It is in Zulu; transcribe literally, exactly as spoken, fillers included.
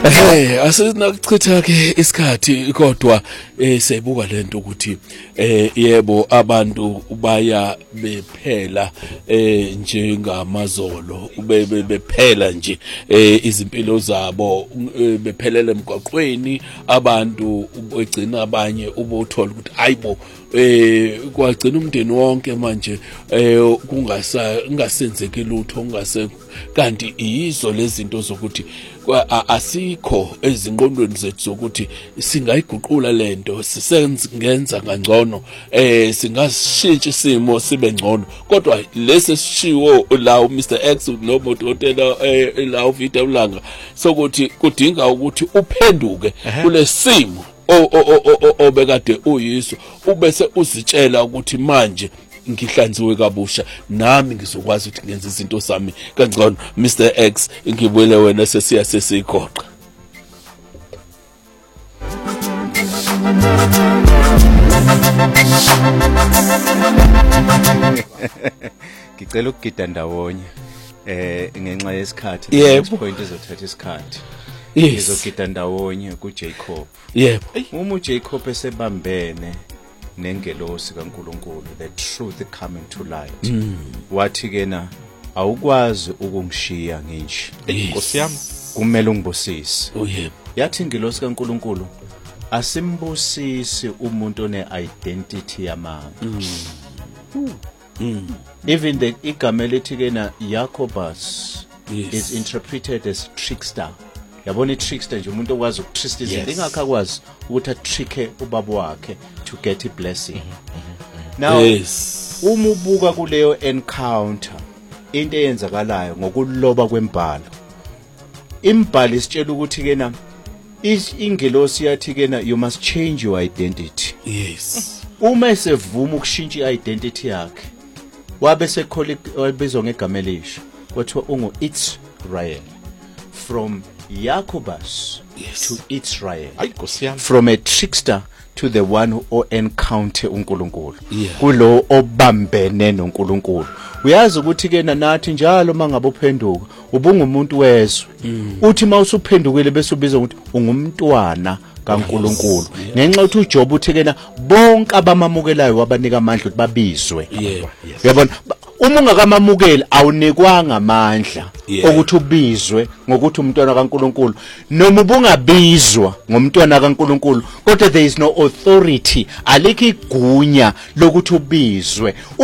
Hey, asinakuchitha ke isikhathi kodwa eh siyabuka lento ukuthi eh yebo abantu baya bephela eh njengamazolo bephela nje eh izimpilo zabo bephelele emgwaqweni abantu begcina abanye ubothola ukuthi ayibo eh kwagcina umndeni wonke manje eh kungasa kungasenzeki lutho ungase kanti iyizo lezi zinto zokuthi asikho ezinqondweni zethu zokuthi singayiguqula lento sisenze ngenza ngangcono eh singashintsha isimo sibe ngcono kodwa lesi sishiwo la uMr X nobodokotela la uVida Ulanga sokuthi kudinga ukuthi uphenduke kulesimo obekade uyiso ubese uzitshela ukuthi manje ngihlanziwe kabusha nami ngizokwazi ukuthi ngenze izinto sami kangcono. Mr X ngibuyele wena sesiya sesigoqa. Ngicela ukugida ndawonye eh ngenxa yesikhathi yebo point izothatha isikhathi yes ngizogida ndawonye ku Jacob yebo uma uJacob esebambene nengelosi kaNkuluNkulu the truth coming to light mm. wathi kena awukwazi ukungishiya ngisho Nkosi yami kumele ungibusise oh yebo yathi ingelosi kaNkuluNkulu asimbusisi umuntu one identity yamanga mm. mm. even the igama elithi kena Jacobus yes. is interpreted as trickster. Yabona i-trickster nje umuntu okwazi ukutrista izinto ingakho akwazi ukuthi atricke ubaba wakhe to get a blessing. Now yes. uma ubuka kuleyo encounter into eyenzakalayo ngokuloba kwembalo imbali isitshela ukuthi kena ingelosi yathi kena you must change your identity. Yes. Uma esevuma ukushintsha i-identity yakhe wabe sekhola wabizwa ngegama elisha kwathiwa ungu Israel from Jacobus yes. to Israel from a trickster to the one who encounter uNkulunkulu yeah. kulo obambene noNkulunkulu uyazi ukuthi ke nathi njalo mangabe uphenduka ubungumuntu wezwe mm. uthi mawusuphendukile bese ubizwa ukuthi ungumntwana kaNkulunkulu yes. ngenxa ukuthi uJob uthi kena bonke abamamukelayo wabanika amandla ukuthi babizwe yeah. uyabona uma ungakamamukeli awunikwanga amandla yeah. ukuthi ubizwe ngokuthi umntwana kaNkulunkulu noma ubungabizwa ngomntwana kaNkulunkulu kodwa there is no authority alikho igunya lokuthi ubizwe.